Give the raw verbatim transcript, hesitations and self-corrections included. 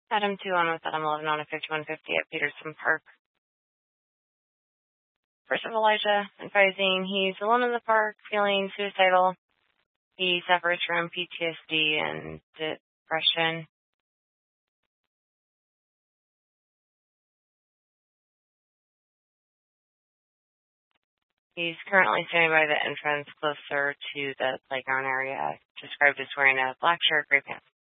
Adam two on with Adam eleven on a fifty-one fifty at Peterson Park. First of Elijah advising he's alone in the park, feeling suicidal. He suffers from P T S D and depression. He's currently standing by the entrance closer to the playground area, described as wearing a black shirt, gray pants.